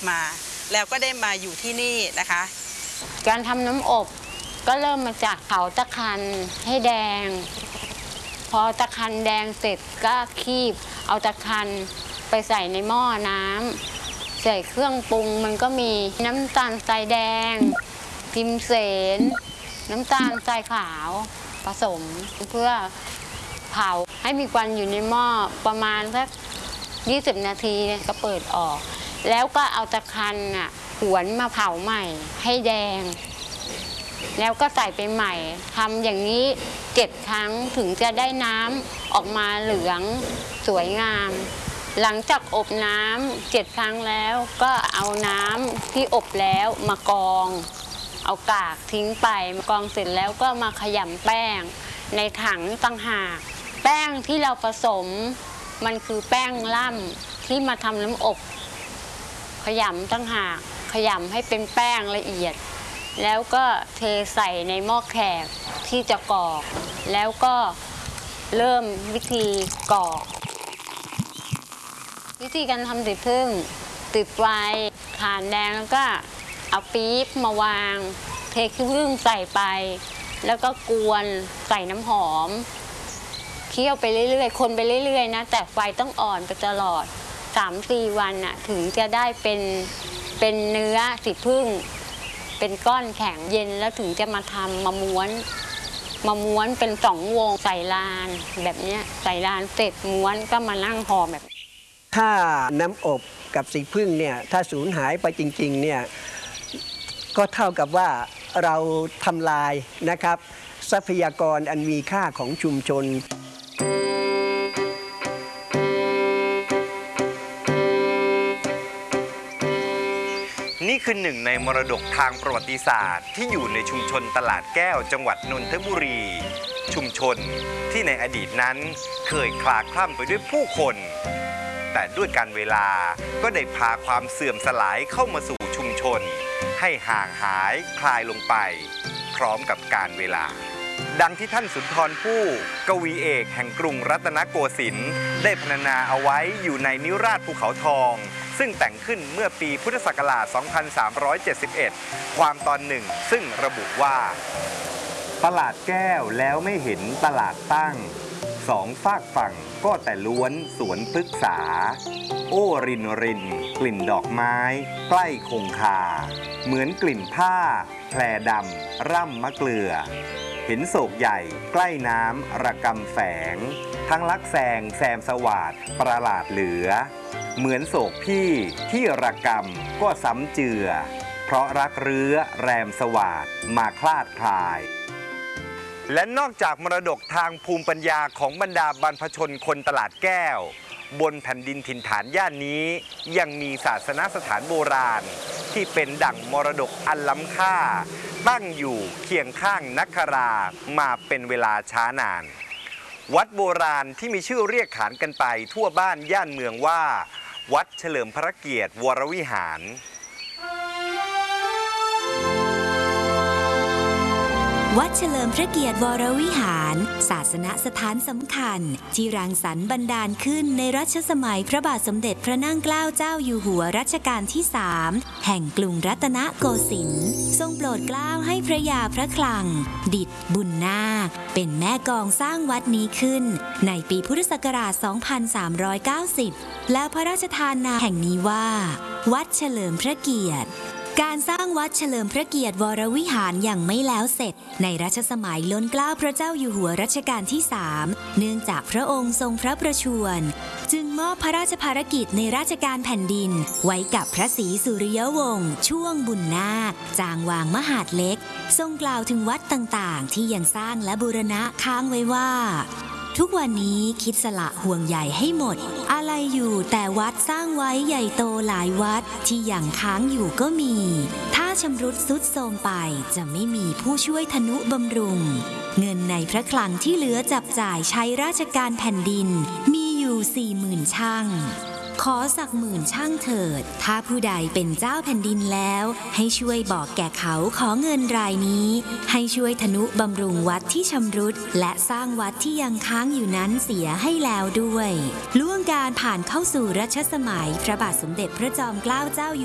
มาแล้วก็ได้มาอยู่ที่นี่นะคะการทำน้ำอบก็เริ่มมาจากเผาตะคันให้แดงพอตะคันแดงเสร็จก็คีบเอาตะคันไปใส่ในหม้อน้ำใส่เครื่องปรุงมันก็มีน้ำตาลทรายแดงพิมเสนน้ำตาลทรายขาวผสมเพื่อเผาให้มีควันอยู่ในหม้อประมาณสัก20 นาทีก็เปิดออกแล้วก็เอาตะคันหวนมาเผาใหม่ให้แดงแล้วก็ใส่ไปใหม่ทำอย่างนี้7 ครั้งถึงจะได้น้ำออกมาเหลืองสวยงามหลังจากอบน้ำ7 ครั้งแล้วก็เอาน้ำที่อบแล้วมากรองเอากากทิ้งไปกรองเสร็จแล้วก็มาขยำแป้งในถังต่างหากแป้งที่เราผสมมันคือแป้งล่ำที่มาทำน้ำอบขยำต่างหากขยำให้เป็นแป้งละเอียดแล้วก็เทใส่ในหม้อแขกที่จะกรอกแล้วก็เริ่มวิธีกรอกวิธีการทำสีพึ่งติดไฟถ่านแดงแล้วก็เอาปี๊บมาวางเทขี้ผึ้งใส่ไปแล้วก็กวนใส่น้ำหอมเคี่ยวไปเรื่อยๆคนไปเรื่อยๆนะแต่ไฟต้องอ่อนไปตลอด3-4 วันถึงจะได้เป็นเนื้อสีพึ่งเป็นก้อนแข็งเย็นแล้วถึงจะมาทำมาม้วนเป็น2 วงใส่ลานแบบนี้ใส่ลานเสร็จม้วนก็มานั่งห่อแบบถ้าน้ำอบกับสีพึ่งเนี่ยถ้าสูญหายไปจริงๆเนี่ยก็เท่ากับว่าเราทำลายนะครับทรัพยากรอันมีค่าของชุมชนนี่คือหนึ่งในมรดกทางประวัติศาสตร์ที่อยู่ในชุมชนตลาดแก้วจังหวัดนนทบุรีชุมชนที่ในอดีตนั้นเคยคลาคล่ำไปด้วยผู้คนแต่ด้วยการเวลาก็ได้พาความเสื่อมสลายเข้ามาสู่ชุมชนให้ห่างหายคลายลงไปพร้อมกับการเวลาดังที่ท่านสุนทรภู่กวีเอกแห่งกรุงรัตนโกสินทร์ได้พรรณนาเอาไว้อยู่ในนิราศภูเขาทองซึ่งแต่งขึ้นเมื่อปีพุทธศักราช 2371 ความตอนหนึ่งซึ่งระบุว่าตลาดแก้วแล้วไม่เห็นตลาดตั้ง2 ฝากฝั่งก็แต่ล้วนสวนพฤกษาโอ้รินกลิ่นดอกไม้ใกล้คงคาเหมือนกลิ่นผ้าแพรดำร่ำมะเกลือเห็นโศกใหญ่ใกล้น้ำระกำแฝงทั้งลักแซงแซมสวาดประหลาดเหลือเหมือนโศกพี่ที่ระกำก็ซ้ำเจือเพราะรักเรื้อแรมสวาดมาคลาดคลายและนอกจากมรดกทางภูมิปัญญาของบรรดาบรรพชนคนตลาดแก้วบนแผ่นดินถิ่นฐานย่านนี้ยังมีศาสนสถานโบราณที่เป็นดั่งมรดกอันล้ำค่าตั้งอยู่เคียงข้างนักครามาเป็นเวลาช้านานวัดโบราณที่มีชื่อเรียกขานกันไปทั่วบ้านย่านเมืองว่าวัดเฉลิมพระเกียรติวรวิหารวัดเฉลิมพระเกียรติวรวิหารศาสนสถานสำคัญที่รังสรรค์บันดาลขึ้นในรัชสมัยพระบาทสมเด็จพระนั่งเกล้าเจ้าอยู่หัวรัชกาลที่3แห่งกรุงรัตนโกสินทร์ทรงโปรดเกล้าให้พระยาพระคลังดิษฐ์บุญนาคเป็นแม่กองสร้างวัดนี้ขึ้นในปีพุทธศักราช 2390 แล้วพระราชทานนามแห่งนี้ว่าวัดเฉลิมพระเกียรติการสร้างวัดเฉลิมพระเกียรติวรวิหารยังไม่แล้วเสร็จในรัชสมัยล้นเกล้าพระเจ้าอยู่หัวรัชกาลที่3เนื่องจากพระองค์ทรงพระประชวรจึงมอบพระราชภารกิจในราชการแผ่นดินไว้กับพระศรีสุริยวงศ์ช่วงบุญนาคจางวางมหาดเล็กทรงกล่าวถึงวัดต่างๆที่ยังสร้างและบูรณะค้างไว้ว่าทุกวันนี้คิดสละห่วงใหญ่ให้หมดอะไรอยู่แต่วัดสร้างไว้ใหญ่โตหลายวัดที่ยังค้างอยู่ก็มีถ้าชำรุดทรุดโทรมไปจะไม่มีผู้ช่วยทนุบำรุงเงินในพระคลังที่เหลือจับจ่ายใช้ราชการแผ่นดินมีอยู่ 40,000 ช่างขอสักหมื่นช่างเถิดถ้าผู้ใดเป็นเจ้าแผ่นดินแล้วให้ช่วยบอกแก่เขาขอเงินรายนี้ให้ช่วยทนุบำรุงวัดที่ชำรุดและสร้างวัดที่ยังค้างอยู่นั้นเสียให้แล้วด้วยล่วงการผ่านเข้าสู่รัชสมัยพระบาทสมเด็จพระจอมเกล้าเจ้า